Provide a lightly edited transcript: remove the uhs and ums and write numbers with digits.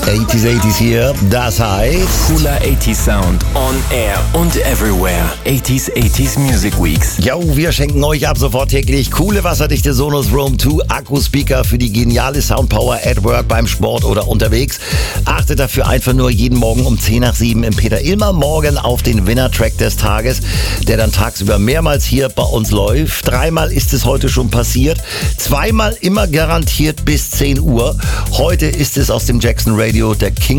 80s hier, das heißt... Cooler 80s Sound, on air und everywhere. 80s Music Weeks. Jo, wir schenken euch ab sofort täglich coole wasserdichte Sonos Roam 2 Akkuspeaker für die geniale Soundpower at work, beim Sport oder unterwegs. Achtet dafür einfach nur jeden Morgen um 10 nach 7 im Peter Illmer Morgen auf den Winner-Track des Tages, der dann tagsüber mehrmals hier bei uns läuft. 3-mal ist es heute schon passiert, 2-mal immer garantiert bis 10 Uhr. Heute ist es aus dem Jackson Radio der King